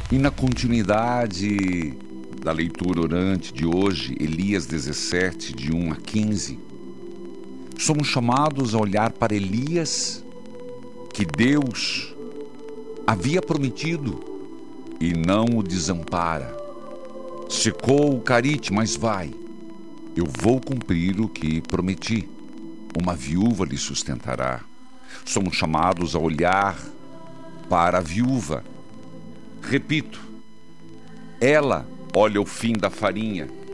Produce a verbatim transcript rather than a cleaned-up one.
E na continuidade da leitura orante de hoje, Elias dezessete, de um a quinze, somos chamados a olhar para Elias, que Deus havia prometido e não o desampara. Secou o carite, mas vai. Eu vou cumprir o que prometi. Uma viúva lhe sustentará. Somos chamados a olhar para a viúva. Repito, ela olha o fim da farinha